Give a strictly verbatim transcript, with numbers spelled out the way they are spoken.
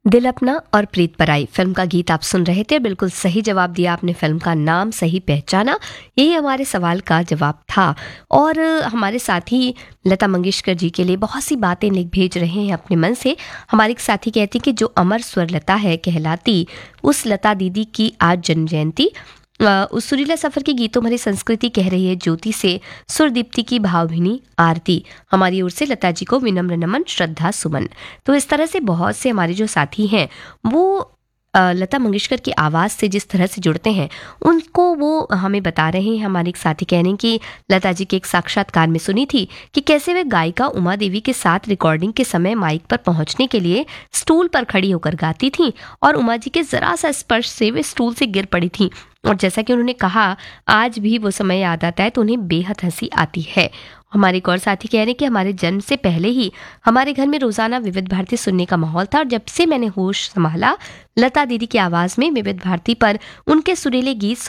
दिल अपना और प्रीत पराई फिल्म का गीत आप सुन रहे थे। बिल्कुल सही जवाब दिया आपने, फिल्म का नाम सही पहचाना, यही हमारे सवाल का जवाब था। और हमारे साथी लता मंगेशकर जी के लिए बहुत सी बातें लिख भेज रहे हैं अपने मन से। हमारे एक साथी कहती कि जो अमर स्वर लता है कहलाती, उस लता दीदी की आज जन्म जयंती। अ, उस सुरीला सफर के गीतों हमारी संस्कृति कह रही है ज्योति से सुरदीप्ति की भावभीनी आरती। हमारी ओर से लता जी को विनम्र नमन, श्रद्धा सुमन। तो इस तरह से बहुत से हमारे जो साथी हैं वो अ, लता मंगेशकर की आवाज़ से जिस तरह से जुड़ते हैं उनको वो हमें बता रहे हैं। हमारे एक साथी कह रहे हैं कि लता जी के एक साक्षात्कार में सुनी थी कि कैसे वे गायिका उमा देवी के साथ रिकॉर्डिंग के समय माइक पर पहुंचने के लिए स्टूल पर खड़ी होकर गाती थीं और उमा जी के जरा सा स्पर्श से वे स्टूल से गिर पड़ी थीं। और जैसा कि उन्होंने कहा, आज भी वो समय याद आता है तो उन्हें बेहद हंसी आती है। हमारे एक और साथी कह रहे हैं कि हमारे जन्म से पहले ही हमारे घर में रोजाना विविध भारती सुनने का माहौल था और जब से मैंने होश संभाला, लता दीदी की आवाज में विविध भारती पर उनके सुरीले गीत